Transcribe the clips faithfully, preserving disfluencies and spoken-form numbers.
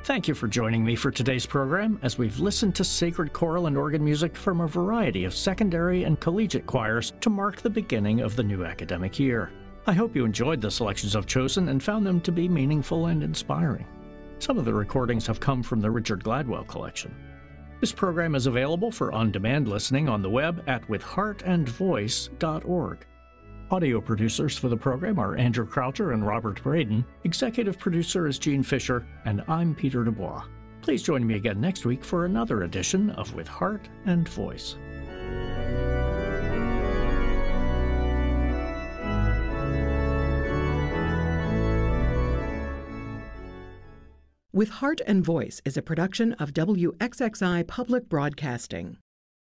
Thank you for joining me for today's program as we've listened to sacred choral and organ music from a variety of secondary and collegiate choirs to mark the beginning of the new academic year. I hope you enjoyed the selections I've chosen and found them to be meaningful and inspiring. Some of the recordings have come from the Richard Gladwell collection. This program is available for on-demand listening on the web at with heart and voice dot org. Audio producers for the program are Andrew Croucher and Robert Braden. Executive producer is Gene Fisher, and I'm Peter Dubois. Please join me again next week for another edition of With Heart and Voice. With Heart and Voice is a production of W X X I Public Broadcasting.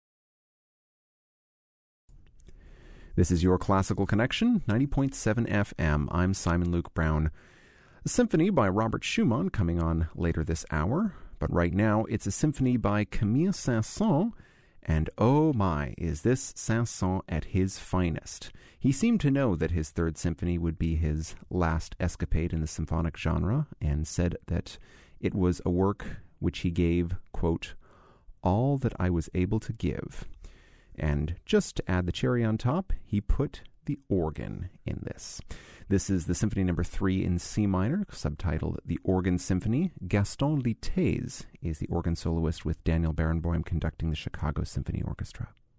This is your Classical Connection, ninety point seven F M. I'm Simon Luke Brown. A symphony by Robert Schumann coming on later this hour, but right now it's a symphony by Camille Saint-Saëns, and oh my, is this Saint-Saëns at his finest. He seemed to know that his third symphony would be his last escapade in the symphonic genre, and said that it was a work which he gave, quote, all that I was able to give. And just to add the cherry on top, he put the organ in this. This is the Symphony Number three in C minor, subtitled The Organ Symphony. Gaston Litaiz is the organ soloist, with Daniel Barenboim conducting the Chicago Symphony Orchestra.